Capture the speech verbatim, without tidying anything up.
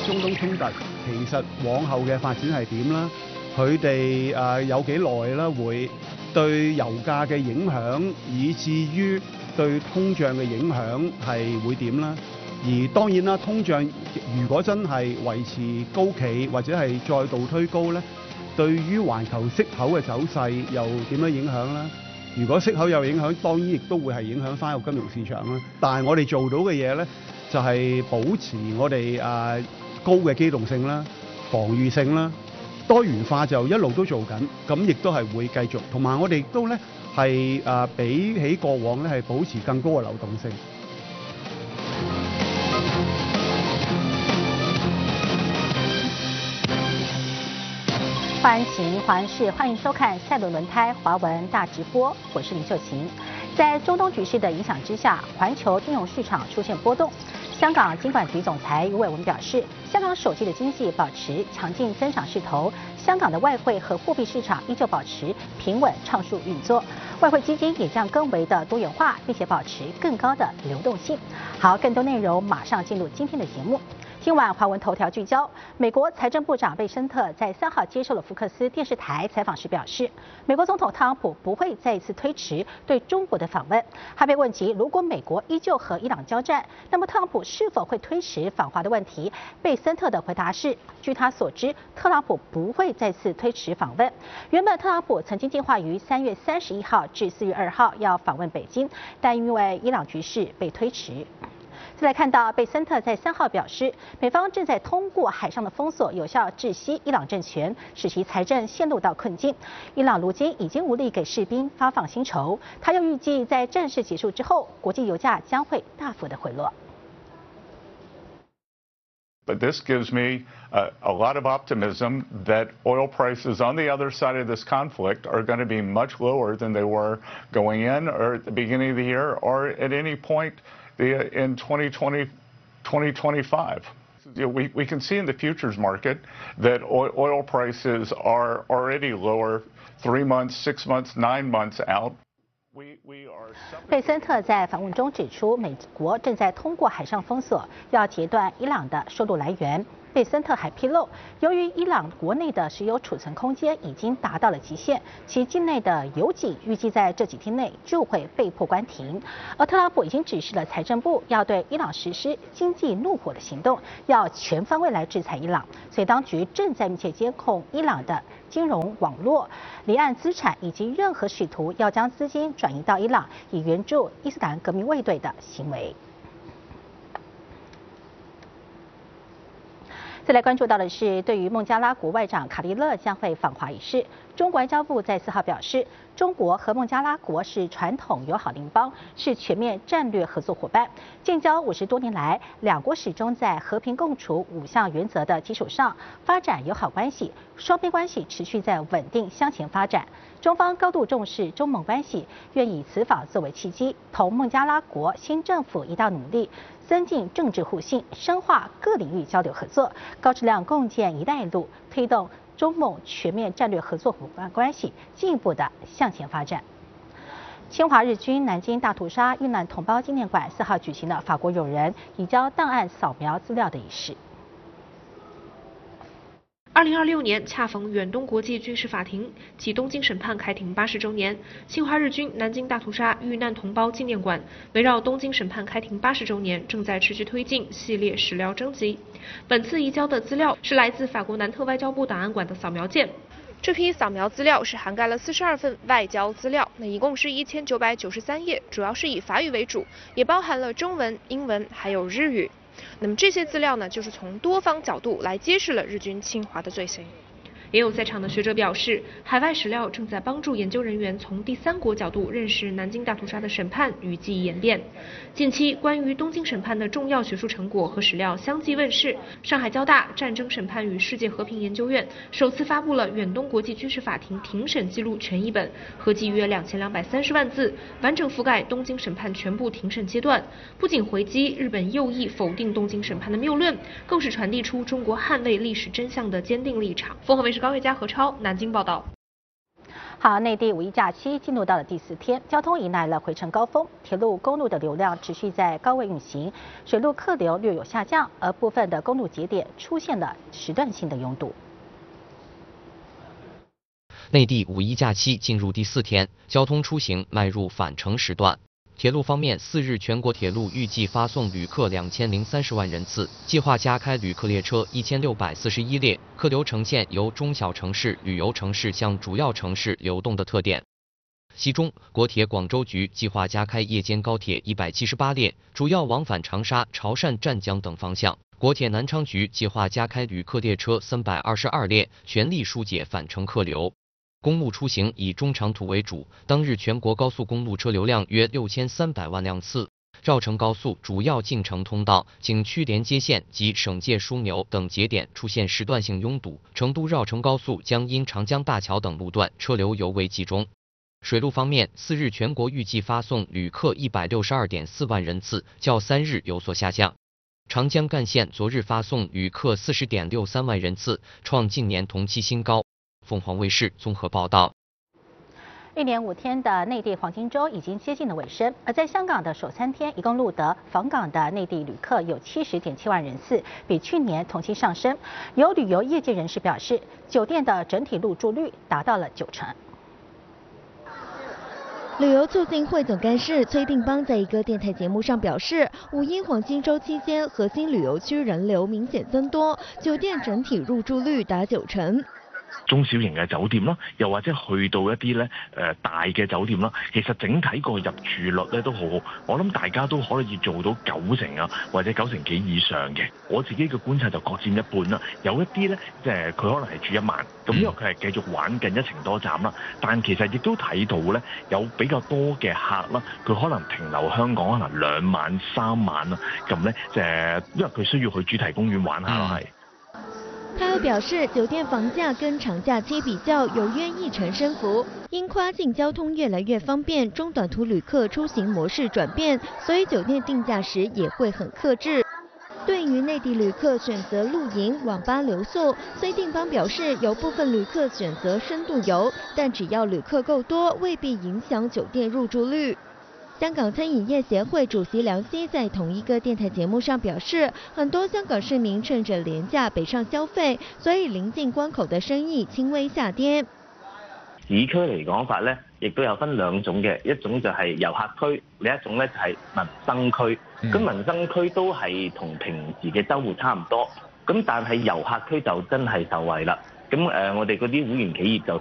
中東衝突其實往後嘅發展係點啦？佢哋誒有幾耐啦？會對油價嘅影響，以至於對通脹嘅影響係會點啦？而當然啦，通脹如果真係維持高企或者係再度推高咧，對於環球息口嘅走勢又點樣影響咧？如果息口有影響，當然亦都會係影響翻個金融市場啦。但係我哋做到嘅嘢咧，就係保持我哋誒高嘅機動性啦、防禦性啦、多元化就一路都做緊，咁亦都係會繼續。同埋我哋亦都咧係誒比起過往咧係保持更高嘅流動性。 欢迎行华人士，欢迎收看赛罗轮胎华文大直播，我是林秀琴。在中东局势的影响之下，环球金融市场出现波动。香港金管局总裁余伟文表示，香港手机的经济保持强劲增长势头，香港的外汇和货币市场依旧保持平稳畅顺运作，外汇基金也将更为的多元化，并且保持更高的流动性。好，更多内容马上进入今天的节目。今晚华文头条聚焦，美国财政部长贝森特在三号接受了福克斯电视台采访时表示，美国总统特朗普不会再一次推迟对中国的访问。他被问及如果美国依旧和伊朗交战，那么特朗普是否会推迟访华的问题，贝森特的回答是，据他所知，特朗普不会再次推迟访问。原本特朗普曾经计划于三月三十一号至四月二号要访问北京，但因为伊朗局势被推迟。再来看到贝森特在三号表示，美方正在通过海上的封锁有效窒息伊朗政权，使其财政陷入到困境。伊朗如今已经无力给士兵发放薪酬。他又预计在战事结束之后，国际油价将会大幅的回落。 But this gives me uh, a lot of optimism that oil prices on the other side of this conflict are going to be much lower than they were going in or at the beginning of the year or at any point in twenty twenty, twenty twenty-five. You know, we, we can see in the futures market that oil prices are already lower three months, six months, nine months out. 贝森特在访问中指出，美国正在通过海上封锁，要截断伊朗的收入来源。贝森特还披露，由于伊朗国内的石油储存空间已经达到了极限，其境内的油井预计在这几天内就会被迫关停。而特朗普已经指示了财政部要对伊朗实施经济怒火的行动，要全方位来制裁伊朗。所以当局正在密切监控伊朗的金融网络、离岸资产以及任何试图要将资金转移到伊朗以援助伊斯兰革命卫队的行为。再来关注到的是，对于孟加拉国外长卡利勒将会访华一事，中国外交部在四号表示，中国和孟加拉国是传统友好邻邦，是全面战略合作伙伴。建交五十多年来，两国始终在和平共处五项原则的基础上发展友好关系，双边关系持续在稳定向前发展。中方高度重视中孟关系，愿以此访作为契机，同孟加拉国新政府一道努力，增进政治互信，深化各领域交流合作，高质量共建“一带一路”，推动中孟全面战略合作伙伴关系进一步的向前发展。侵华日军南京大屠杀遇难同胞纪念馆四号举行了法国友人移交档案扫描资料的仪式。 二零二六年恰逢远东国际军事法庭及东京审判开庭八十周年，侵华日军南京大屠杀遇难同胞纪念馆围绕东京审判开庭八十周年，正在持续推进系列史料征集。本次移交的资料是来自法国南特外交部档案馆的扫描件。这批扫描资料是涵盖了四十二份外交资料，那一共是一千九百九十三页，主要是以法语为主，也包含了中文、英文还有日语。那么这些资料呢，就是从多方角度来揭示了日军侵华的罪行。也有在场的学者表示，海外史料正在帮助研究人员从第三国角度认识南京大屠杀的审判与记忆演变。近期，关于东京审判的重要学术成果和史料相继问世。上海交大战争审判与世界和平研究院首次发布了远东国际军事法庭庭审记录全译本，合计约两千两百三十万字，完整覆盖东京审判全部庭审阶段。不仅回击日本右翼否定东京审判的谬论，更是传递出中国捍卫历史真相的坚定立场。凤凰卫视高月佳、何超南京报道。 好，内地五一假期进入到了第四天，交通迎来了回程高峰，铁路、公路的流量持续在高位运行，水路客流略有下降，而部分的公路节点出现了时段性的拥堵。 内地五一假期进入第四天，交通出行迈入返程时段。铁路方面，四日全国铁路预计发送旅客两千零三十万人次，计划加开旅客列车一千六百四十一列，客流呈现由中小城市、旅游城市向主要城市流动的特点。其中，国铁广州局计划加开夜间高铁一百七十八列，主要往返长沙、潮汕、湛江等方向。国铁南昌局计划加开旅客列车三百二十二列，全力疏解返程客流。公路出行以中长途为主，当日全国高速公路车流量约六千三百万辆次。绕城高速主要进城通道、景区连接线及省界枢纽等节点出现时段性拥堵，成都绕城高速将因长江大桥等路段车流尤为集中。水路方面，四日全国预计发送旅客一百六十二点四万人次，较三日有所下降。长江干线昨日发送旅客四十点六三万人次，创近年同期新高。凤凰卫视综合报道。 一连五天的内地黄金周已经接近了尾声，而在香港的首三天，一共录得访港的内地旅客有七十点七万人次，比去年同期上升。有旅游业界人士表示，酒店的整体入住率达到了九成。 旅游促进会总干事崔定邦在一个电台节目上表示，五一黄金周期间，核心旅游区人流明顯增多，酒店整體入住率達九成。 中小型嘅酒店啦，又或者去到一啲咧誒大嘅酒店啦，其實整體個入住率咧都好好，我諗大家都可以做到九成啊，或者九成幾以上嘅。我自己嘅觀察就各佔一半啦，有一啲咧即係佢可能係住一晚，咁因為佢係繼續玩緊一程多站啦，但其實亦都睇到咧有比較多嘅客啦，佢可能停留香港可能兩晚三晚啦，咁咧即係因為佢需要去主題公園玩下咯係。 他又表示，酒店房價跟長假期比較有約一成升幅，因跨境交通越來越方便，中短途旅客出行模式轉變，所以酒店定價時也會很克制。對於內地旅客選擇露營、網吧留宿，崔定邦表示，有部分旅客選擇深度遊，但只要旅客夠多，未必影響酒店入住率。香港餐飲業協會主席梁希在同一個電台節目上表示，很多香港市民趁着廉價北上消費，所以臨近關口的生意輕微下跌。 市區嚟講法咧，亦都有分兩種嘅，一種就係遊客區，另一種咧就係民生區。咁、嗯、民生區都係同平時嘅週末差唔多，咁但係遊客區就真係受惠啦。咁誒，我哋嗰啲會員企業就